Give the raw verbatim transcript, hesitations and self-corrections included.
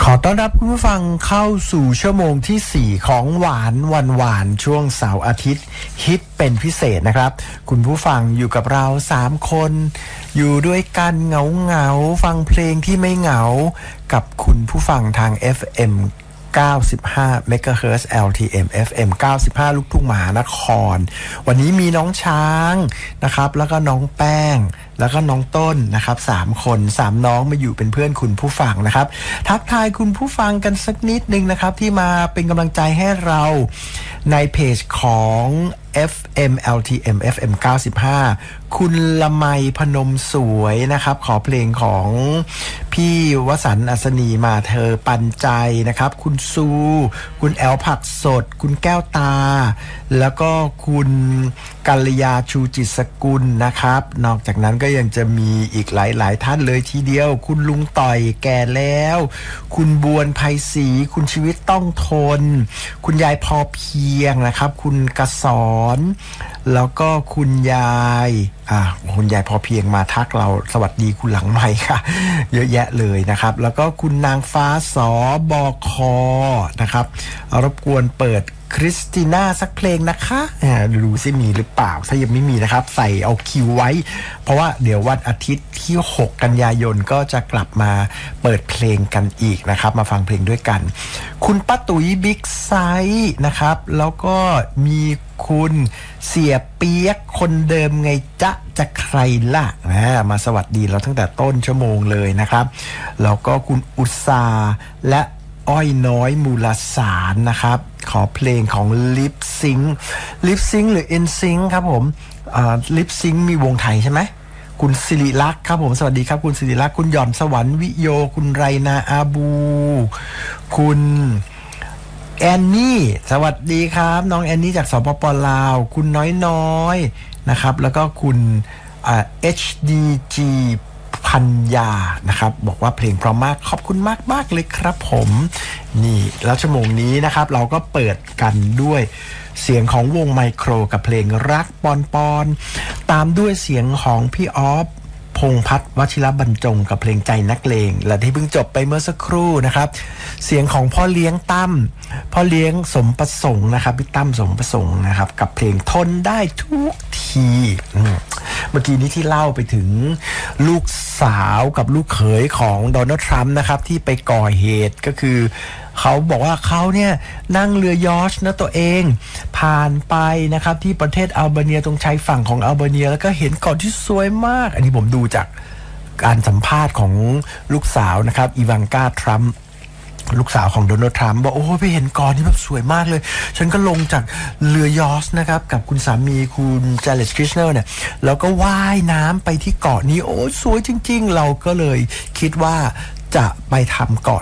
อต้อนรับคุณผู้ฟังเข้าสู่ชั่วโมงที่สี่ของหวานวันหวานช่วงเสาร์อาทิตย์ฮิตเป็นพิเศษนะครับคุณผู้ฟังอยู่กับเราสามคนอยู่ด้วยกันเหงาเหงาฟังเพลงที่ไม่เหงากับคุณผู้ฟังทาง เอฟ เอ็ม เก้าสิบห้า เมกะเฮิรตซ์ แอล ที เอ็ม เอฟ เอ็ม เก้าสิบห้า ลูกทุ่งมหานครวันนี้มีน้องช้างนะครับแล้วก็น้องแป้งแล้วก็น้องต้นนะครับสามคนสามน้องมาอยู่เป็นเพื่อนคุณผู้ฟังนะครับทักทายคุณผู้ฟังกันสักนิดนึงนะครับที่มาเป็นกำลังใจให้เราในเพจของ เอฟ เอ็ม แอล ที เอ็ม เอฟ เอ็ม เก้าสิบห้า คุณละไมพนมสวยนะครับขอเพลงของพี่วสันต์อัศนีมาเธอปันใจนะครับคุณซูคุณแอลผักสดคุณแก้วตาแล้วก็คุณกัลยาชูจิตสกุลนะครับนอกจากนั้นก็ยังจะมีอีกหลายๆท่านเลยทีเดียวคุณลุงต่อยแก่แล้วคุณบวนไพศรีคุณชีวิตต้องทนคุณยายพอเพียงนะครับคุณกสรแล้วก็คุณยายอ่าคุณยายพอเพียงมาทักเราสวัสดีคุณหลังใหม่ค่ะเยอะแยะเลยนะครับแล้วก็คุณนางฟ้าสบคนะครับรบกวนเปิดคริสติน่าสักเพลงนะคะดูซิมีหรือเปล่าถ้ายังไม่มีนะครับใส่เอาคิวไว้เพราะว่าเดี๋ยววันอาทิตย์ที่หกกันยายนก็จะกลับมาเปิดเพลงกันอีกนะครับมาฟังเพลงด้วยกันคุณป้าตุ๋ยบิ๊กไซส์นะครับแล้วก็มีคุณเสียเปียกคนเดิมไงจ๊ะจะใครล่ะนะมาสวัสดีเราตั้งแต่ต้นชั่วโมงเลยนะครับแล้วก็คุณอุตสาและอ้อยน้อยมูลสารนะครับขอเพลงของลิปซิงลิปซิงหรือ In Sync ครับผมลิปซิงมีวงไทยใช่ไหมคุณสิริลักษณ์ครับผมสวัสดีครับคุณสิริลักษณ์คุณหย่อนสวรรค์วิโยคุณไรนาอาบูคุณแอนนี่สวัสดีครับน้องแอนนี่จากสปป.ลาวคุณน้อยน้อยนะครับแล้วก็คุณอ่า เอช ดี จี พัญญานะครับบอกว่าเพลงเพราะมากขอบคุณมากมากเลยครับผมนี่แล้วชั่วโมงนี้นะครับเราก็เปิดกันด้วยเสียงของวงไมโครกับเพลงรักปอนปอนตามด้วยเสียงของพี่ออฟพงษ์พัฒน์วชิรบรรจงกับเพลงใจนักเลงและที่เพิ่งจบไปเมื่อสักครู่นะครับเสียงของพ่อเลี้ยงตั้มพ่อเลี้ยงสมประสงค์นะครับพี่ตั้มสมประสงค์นะครับกับเพลงทนได้ทุกทีเมื่อกี้นี้ที่เล่าไปถึงลูกสาวกับลูกเขยของโดนัลด์ทรัมป์นะครับที่ไปก่อเหตุก็คือเขาบอกว่าเขาเนี่ยนั่งเรือยอชต์นะตัวเองผ่านไปนะครับที่ประเทศอัลเบเนียตรงชายฝั่งของอัลเบเนียแล้วก็เห็นเกาะที่สวยมากอันนี้ผมดูจากการสัมภาษณ์ของลูกสาวนะครับอีวานกาทรัมป์ลูกสาวของโดนัลด์ทรัมป์บอกโอ้ไปเห็นเกาะนี้แบบสวยมากเลยฉันก็ลงจากเรือยอชต์นะครับกับคุณสามีคุณเจเลสคริชเนอร์เนี่ยแล้วก็ว่ายน้ำไปที่เกาะนี้โอ้สวยจริงๆเราก็เลยคิดว่าจะไปทำเกาะ